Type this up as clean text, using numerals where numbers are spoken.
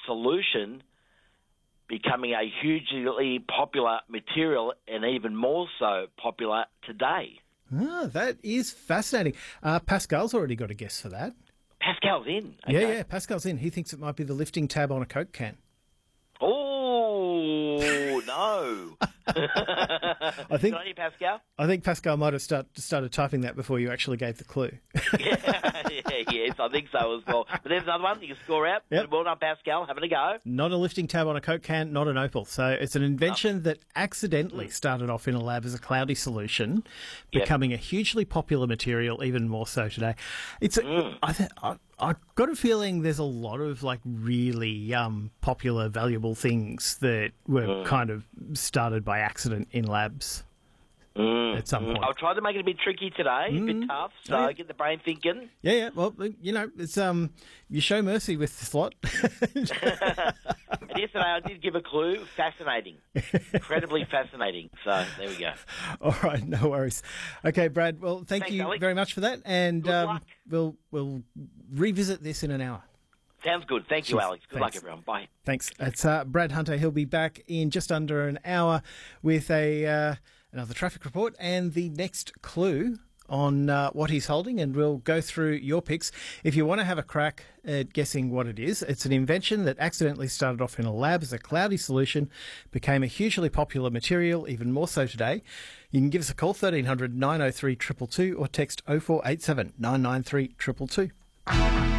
solution becoming a hugely popular material and even more so popular today. Ah, that is fascinating. Pascal's already got a guess for that. Pascal's in. Okay. Yeah, Pascal's in. He thinks it might be the lifting tab on a Coke can. Oh, no. I think, Good on you, Pascal. I think Pascal might have started typing that before you actually gave the clue. Yes, I think so as well. But there's another one you can score out. Yep. Well done, Pascal. Having a go. Not a lifting tab on a Coke can, not an Opal. So it's an invention that accidentally started off in a lab as a cloudy solution, becoming a hugely popular material, even more so today. It's I've got a feeling there's a lot of like really popular, valuable things that were kind of started by accident in labs at some point. I'll try to make it a bit tricky today, a bit tough, so get the brain thinking. Yeah. Well, you know, it's you show mercy with this lot. And yesterday I did give a clue. Fascinating. Incredibly fascinating. So there we go. All right, no worries. Okay, Brad, well, thanks, you Alex. very much for that. And Good luck. we'll revisit this in an hour. Sounds good. Thank you, Cheers. Alex. Good luck, everyone. Bye. Thanks. It's Brad Hunter. He'll be back in just under an hour with another traffic report and the next clue on what he's holding, and we'll go through your picks. If you want to have a crack at guessing what it is, it's an invention that accidentally started off in a lab as a cloudy solution, became a hugely popular material, even more so today. You can give us a call, 1300 903 222, or text 0487 993 222.